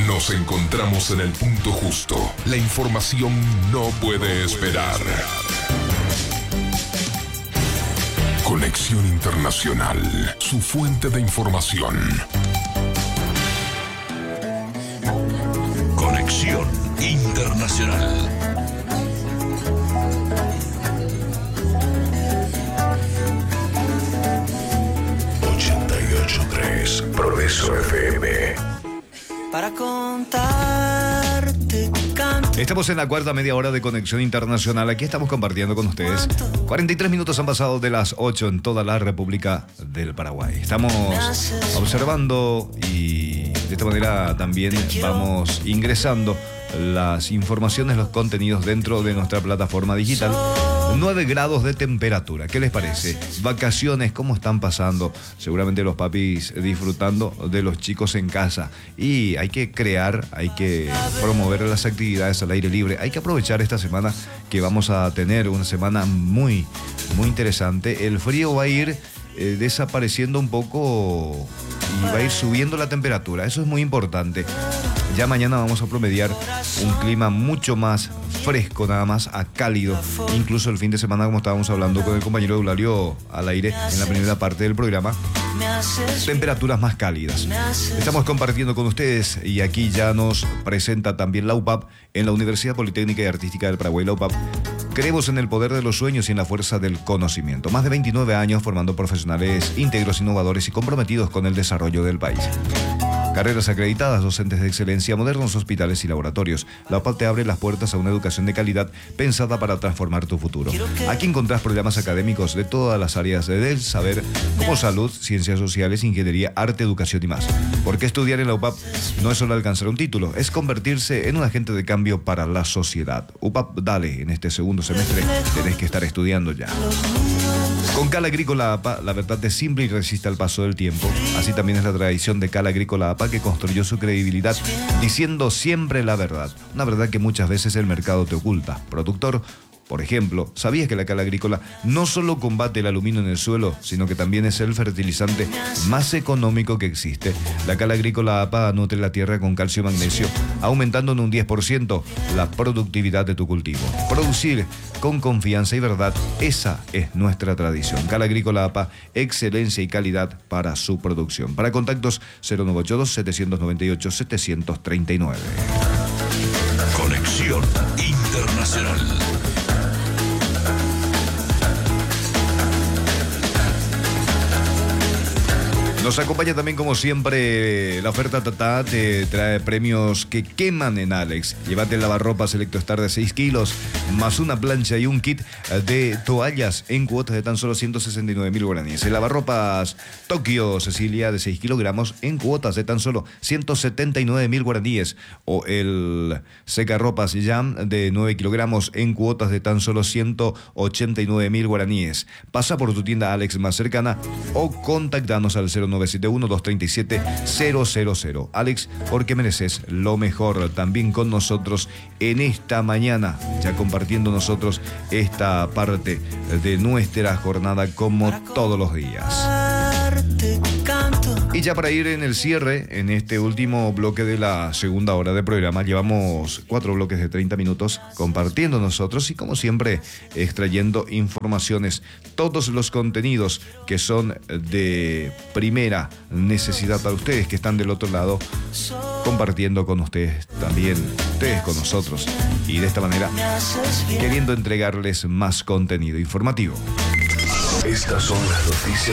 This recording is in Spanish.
Nos encontramos en el punto justo. La información no puede esperar. Conexión Internacional, su fuente de información. Conexión Internacional. Progreso FM. Para contarte canto. Estamos en la cuarta media hora de Conexión Internacional. Aquí estamos compartiendo con ustedes. 43 minutos han pasado de las 8 en toda la República del Paraguay. Estamos observando y de esta manera también vamos ingresando las informaciones, los contenidos dentro de nuestra plataforma digital. 9 grados de temperatura, ¿qué les parece? Vacaciones, ¿cómo están pasando? Seguramente los papis disfrutando de los chicos en casa. Y hay que crear, hay que promover las actividades al aire libre. Hay que aprovechar esta semana que vamos a tener una semana muy, muy interesante. El frío va a ir desapareciendo un poco y va a ir subiendo la temperatura. Eso es muy importante. Ya mañana vamos a promediar un clima mucho más fresco, nada más a cálido. Incluso el fin de semana, como estábamos hablando con el compañero Eulario al aire en la primera parte del programa, temperaturas más cálidas. Estamos compartiendo con ustedes y aquí ya nos presenta también la UPAP en la Universidad Politécnica y Artística del Paraguay. La UPAP, creemos en el poder de los sueños y en la fuerza del conocimiento. Más de 29 años formando profesionales íntegros, innovadores y comprometidos con el desarrollo del país. Carreras acreditadas, docentes de excelencia, modernos hospitales y laboratorios. La UPAP te abre las puertas a una educación de calidad pensada para transformar tu futuro. Aquí encontrás programas académicos de todas las áreas del saber, como salud, ciencias sociales, ingeniería, arte, educación y más. Porque estudiar en la UPAP no es solo alcanzar un título, es convertirse en un agente de cambio para la sociedad. UPAP, dale, en este segundo semestre tenés que estar estudiando ya. Con Cala Agrícola APA, la verdad es simple y resiste al paso del tiempo. Así también es la tradición de Cala Agrícola APA, que construyó su credibilidad diciendo siempre la verdad. Una verdad que muchas veces el mercado te oculta. Productor, por ejemplo, ¿sabías que la cal agrícola no solo combate el aluminio en el suelo, sino que también es el fertilizante más económico que existe? La cal agrícola APA nutre la tierra con calcio y magnesio, aumentando en un 10% la productividad de tu cultivo. Producir con confianza y verdad, esa es nuestra tradición. Cal agrícola APA, excelencia y calidad para su producción. Para contactos 0982-798-739. Conexión Internacional. Nos acompaña también, como siempre, la oferta Tata. Te trae premios que queman en Alex. Llévate el lavarropas Electrostar de 6 kilos, más una plancha y un kit de toallas en cuotas de tan solo 169.000 guaraníes. El lavarropas Tokio Cecilia de 6 kilogramos en cuotas de tan solo 179.000 guaraníes. O el secarropas Jam de 9 kilogramos en cuotas de tan solo 189.000 guaraníes. Pasa por tu tienda Alex más cercana o contactanos al 0971-237-000. Alex, porque mereces lo mejor. También con nosotros en esta mañana, ya compartiendo nosotros esta parte de nuestra jornada como todos los días. Y ya para ir en el cierre, en este último bloque de la segunda hora de programa, llevamos 4 bloques de 30 minutos compartiendo nosotros y, como siempre, extrayendo informaciones, todos los contenidos que son de primera necesidad para ustedes que están del otro lado, compartiendo con ustedes también, ustedes con nosotros, y de esta manera queriendo entregarles más contenido informativo. Estas son las noticias